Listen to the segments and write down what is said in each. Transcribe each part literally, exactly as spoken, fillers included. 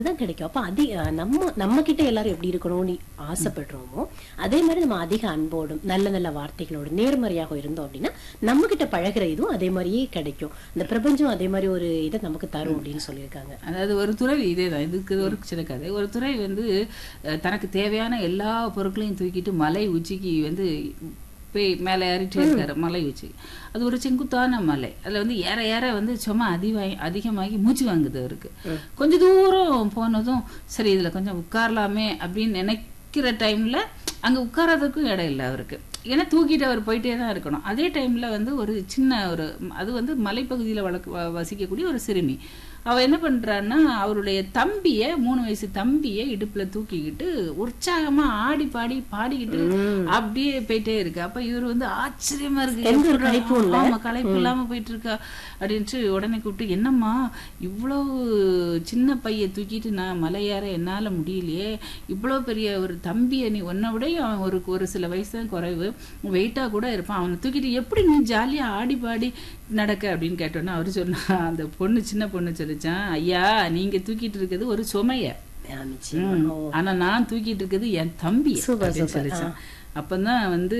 தான் கிடைக்கும். அப்ப அதி நம்ம நம்ம கிட்ட எல்லாரும் எப்படி இருக்கணும்னு ஆசைப்படுறோமோ அதே மாதிரி நம்ம அதிக அன்போடும் நல்ல நல்ல வார்த்தைகளோடும் நேர்மறையாக இருந்தோம் அப்படின்னா நம்ம கிட்ட பழகிற இதுவும் அதே மாதிரியே கிடைக்கும். இந்த பிரபஞ்சம் அதே மாதிரி ஒரு இதை நமக்கு தரும் அப்படின்னு சொல்லியிருக்காங்க. அதாவது ஒரு துறை இதேதான், இதுக்கு ஒரு சின்ன கதை. ஒரு துறை வந்து தனக்கு தேவையான எல்லா பொருட்களையும் தூக்கிட்டு மலை உச்சிக்கு வந்து போய் மேலே ஏறிட்டே இருக்காரு. மலை உச்சி அது ஒரு செங்குத்தான மலை. அதில் வந்து ஏற ஏற வந்து சும்மா அதிகமாகி அதிகமாகி மூச்சு வாங்குது அவருக்கு. கொஞ்ச தூரம் போனதும் சரி இதில் கொஞ்சம் உட்காரலாமே அப்படின்னு நினைக்கிற டைமில் அங்கே உட்காரதுக்கும் இடம் இல்லை அவருக்கு. ஏன்னா தூக்கிட்டு அவர் போயிட்டே தான் இருக்கணும். அதே டைமில் வந்து ஒரு சின்ன ஒரு அது வந்து மலைப்பகுதியில் வளர்க்க வசிக்கக்கூடிய ஒரு சிறுமி அவ என்ன பண்றான்னா அவருடைய தம்பிய மூணு வயசு தம்பிய இடுப்புல தூக்கிக்கிட்டு உற்சாகமா ஆடி பாடி பாடிக்கிட்டு அப்படியே போயிட்டே இருக்கு. அப்ப இவர் வந்து ஆச்சரியமா இருக்கு, ஆமா களைப்பு இல்லாம போயிட்டு இருக்கா அப்படின்ட்டு உடனே கூப்பிட்டு என்னம்மா இவ்வளவு சின்ன பைய தூக்கிட்டு நான் மலையேற என்னால முடியலையே, இவ்வளவு பெரிய ஒரு தம்பிய நீ உன்னை விட ஒரு ஒரு சில வயசு தான் குறைவு, வெயிட்டா கூட இருப்பான், அவனை தூக்கிட்டு எப்படி நீ ஜாலியா ஆடி பாடி நடக்க அப்படின்னு கேட்டோன்னா அவரு சொன்னா அந்த பொண்ணு சின்ன பொண்ணு சொல்லிச்சான், ஐயா நீங்க தூக்கிட்டு இருக்கிறது ஒரு சுமைய, ஆனா நான் தூக்கிட்டு இருக்கிறது என் தம்பி அப்படின்னு சொல்லிச்சான். அப்பதான் வந்து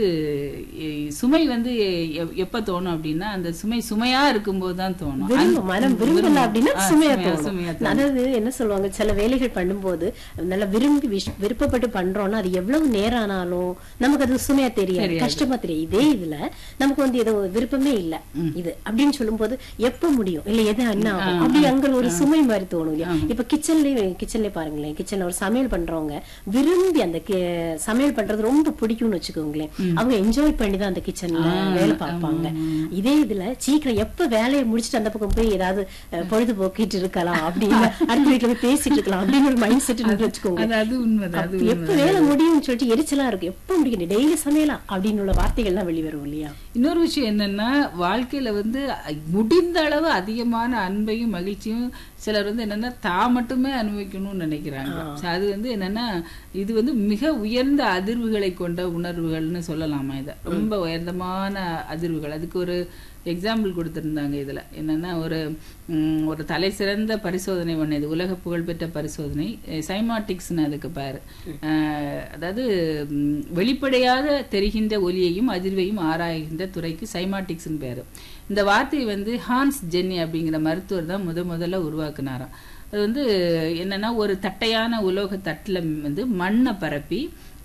சுமை வந்து எப்ப தோணும் அப்படின்னா அந்த சுமை சுமையா இருக்கும்போது தான் தோணும். மனம் விரும்பல அப்படின்னா சுமையா தோணும். அதாவது என்ன சொல்லுவாங்க, சில வேலைகள் பண்ணும்போது நல்லா விரும்பி விருப்பப்பட்டு பண்றோம்னா அது எவ்வளவு நேரம் ஆனாலும் நமக்கு அது சுமையா தெரியாது, கஷ்டமா தெரியும். இதே இதுல நமக்கு வந்து ஏதோ விருப்பமே இல்ல இது அப்படின்னு சொல்லும் போது எப்ப முடியும் இல்ல எது என்ன ஆகும் அப்படி அங்க ஒரு சுமை மாதிரி தோணும் இல்லையா. இப்ப கிச்சன்லயே கிச்சன்லயே பாருங்களேன், கிச்சன்ல ஒரு சமையல் பண்றவங்க விரும்பி அந்த சமையல் பண்றது ரொம்ப பிடிக்கும் வச்சுக்கோங்களேன், அவங்க என்ஜாய் பண்ணி தான் அந்த கிச்சன்ல வேலை பார்ப்பாங்க. இதே இதுல சீக்கிரம் எப்ப வேலையை முடிச்சுட்டு அந்த பக்கம் போய் ஏதாவது பொழுதுபோக்கிட்டு இருக்கலாம் அப்படின்னு அடுத்த வீட்டுல போய் பேசிட்டு இருக்கலாம் அப்படின்னு ஒரு மைண்ட் செட் வச்சுக்கோங்க. எப்ப வேலை முடியும்னு சொல்லிட்டு எரிச்சலா இருக்கும், எப்ப முடியும் டெய்லி சமையலாம் அப்படின்னு உள்ள வார்த்தைகள் எல்லாம் வெளிவரும் இல்லையா. இன்னொரு விஷயம் என்னன்னா வாழ்க்கையில வந்து முடிந்த அளவு அதிகமான அன்பையும் மகிழ்ச்சியும் சிலர் வந்து என்னன்னா தான் மட்டுமே அனுபவிக்கணும்னு நினைக்கிறாங்க. அது வந்து என்னன்னா இது வந்து மிக உயர்ந்த அதிர்வுகளை கொண்ட உணர்வுகள்னு சொல்லலாமா, இதை ரொம்ப உயர்ந்தமான அதிர்வுகள். அதுக்கு ஒரு எக்ஸாம்பிள் கொடுத்துருந்தாங்க இதுல என்னன்னா ஒரு ஒரு தலை சிறந்த பரிசோதனை ஒண்ணு, இது உலக புகழ்பெற்ற பரிசோதனை சைமாட்டிக்ஸ்னு அதுக்கு பேரு. அதாவது வெளிப்படையாக தெரிகின்ற ஒலியையும் அதிர்வையும் ஆராய்கின்ற துறைக்கு சைமாட்டிக்ஸ்னு பேரு. இந்த வார்த்தையை வந்து ஹான்ஸ் ஜென்னி அப்படிங்கிற மருத்துவர் தான் முத முதல்ல உருவாக்குனாராம். அது வந்து என்னன்னா ஒரு தட்டையான உலோக தட்டுல வந்து மண்ணை பரப்பி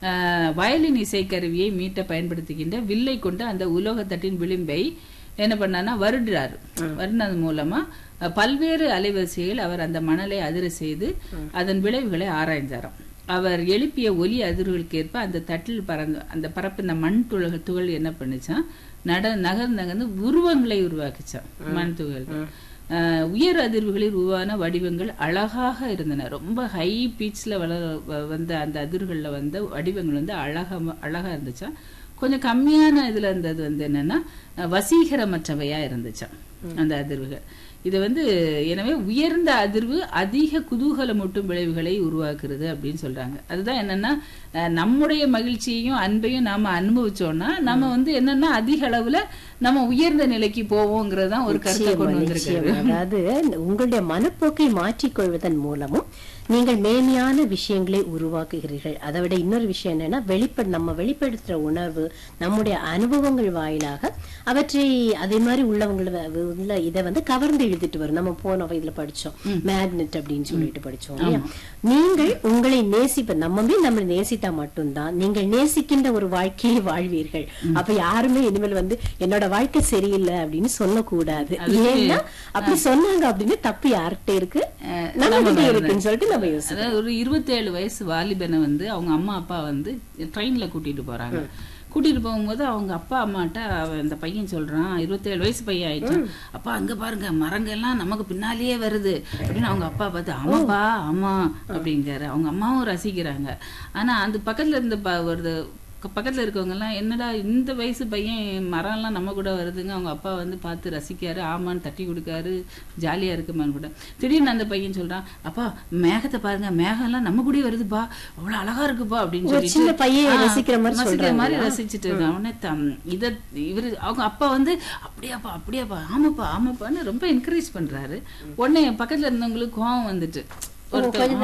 வயலின் இசைக்கருவியை மீட்ட பயன்படுத்துகின்ற வில்லை கொண்டு அந்த உலோகத்தட்டின் விளிம்பை என்ன பண்ணான்னா வருடுறாரு. வருடினது மூலமா பல்வேறு அலைவரிசைகள் அவர் அந்த மணலை அதிர செய்து அதன் விளைவுகளை ஆராய்ந்தாராம். அவர் எழுப்பிய ஒலி அதிர்வுகளுக்கு ஏற்ப அந்த தட்டில் பறந்து அந்த பரப்பின மண் துகள் துகள் என்ன பண்ணுச்சான் நட நகர் நகர்ந்து உருவங்களை உருவாக்குச்சான். மண் துகள்கள் உயர் அதிர்வுகளில் உருவான வடிவங்கள் அழகாக இருந்தன. ரொம்ப ஹை பீச்ல வளர வந்த அந்த அதிர்வுகள்ல வந்த வடிவங்கள் வந்து அழகா அழகா இருந்துச்சா. கொஞ்சம் கம்மியான இதுல இருந்தது வந்து என்னன்னா வசீகரமற்றவையா இருந்துச்சான் அந்த அதிர்வுகள். இது வந்து எனவே உயர்ந்த அதிர்வு அதிக குதூகலமூட்டும் விளைவுகளை உருவாக்குறது அப்படின்னு சொல்றாங்க. அதுதான் என்னன்னா நம்முடைய மகிழ்ச்சியையும் அன்பையும் நாம அனுபவிச்சோம்னா நம்ம வந்து என்னன்னா அதிக அளவுல நம்ம உயர்ந்த நிலைக்கு போவோங்கிறதுதான் ஒரு கருத்தை கொண்டு வந்திருக்காரு. அதாவது உங்களுடைய மனப்போக்கை மாற்றிக்கொள்வதன் மூலமும் நீங்கள் மேன்மையான விஷயங்களை உருவாக்குகிறீர்கள். அதை விட இன்னொரு விஷயம் என்னன்னா வெளிப்பட நம்ம வெளிப்படுத்துற உணர்வு நம்முடைய அனுபவங்கள் வாயிலாக அவற்றை அதே மாதிரி உள்ளவங்களை உள்ள இதை வந்து கவர்ந்து இழுத்துட்டு வரும். நம்ம போன இதுல படிச்சோம் மேக்னெட் அப்படின்னு சொல்லிட்டு படிச்சோம் இல்லையா. நீங்கள் உங்களை நேசிப்ப நம்மமே நம்மளை நேசித்தா மட்டும்தான் நீங்கள் நேசிக்கின்ற ஒரு வாழ்க்கையை வாழ்வீர்கள். அப்ப யாருமே இனிமேல் வந்து என்னோட வாழ்க்கை சரியில்லை அப்படின்னு சொல்லக்கூடாது. ஏன்னா அப்படி சொன்னாங்க அப்படின்னு தப்பு யார்கிட்ட இருக்கு, நம்ம இருக்குன்னு சொல்லிட்டு அதாவது ஒரு இருபத்தி ஏழு வயசு வாலிபனை வந்து அவங்க அம்மா அப்பா வந்து ட்ரெயின்ல கூட்டிட்டு போறாங்க. கூட்டிட்டு போகும்போது அவங்க அப்பா அம்மாட்ட அந்த பையன் சொல்றான், இருபத்தி ஏழு வயசு பையன் ஆயிட்டான், அப்பா அங்க பாருங்க மரங்க எல்லாம் நமக்கு பின்னாலேயே வருது அப்படின்னு அவங்க அப்பா பார்த்து ஆமாப்பா ஆமா அப்படிங்கிறாரு. அவங்க அம்மாவும் ரசிக்கிறாங்க. ஆனா அந்த பக்கத்துல இருந்த ஒரு பக்கத்துல இருக்கவங்க எல்லாம் என்னடா இந்த வயசு பையன் மரம் எல்லாம் நம்ம கூட வருதுங்க, அவங்க அப்பா வந்து பார்த்து ரசிக்காரு, ஆமான்னு தட்டி கொடுக்காரு, ஜாலியா இருக்குமான்னு கூட. திடீர்னு அந்த பையன் சொல்றான், அப்பா மேகத்தை பாருங்க மேகம் எல்லாம் நம்ம கூட வருதுப்பா, அவ்வளவு அழகா இருக்குப்பா அப்படின்னு சொல்லிட்டு ரசிக்கிற மாதிரி ரசிச்சுட்டு இருக்கான். உடனே இத இவரு அவங்க அப்பா வந்து அப்படியாப்பா அப்படியாப்பா ஆமாப்பா ஆமாப்பான்னு ரொம்ப என்கரேஜ் பண்றாரு. உடனே பக்கத்துல இருந்தவங்களுக்கு கோவம் வந்துட்டு ஒரு